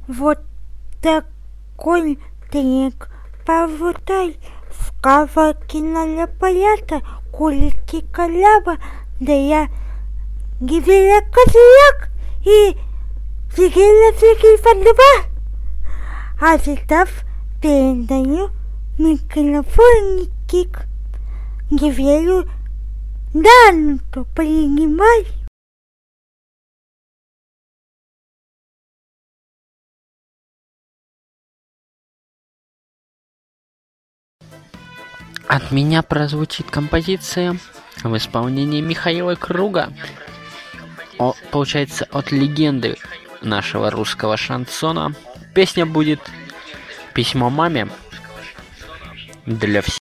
Вот такой трек поводай в каваке на полята, кулики каляба, да я гивеля козырек и фигеля фиги а зитав передаю микрофон кик гивелю да, то принимай. От меня прозвучит композиция в исполнении Михаила Круга. Получается, от легенды нашего русского шансона. Песня будет «Письмо маме» для всех.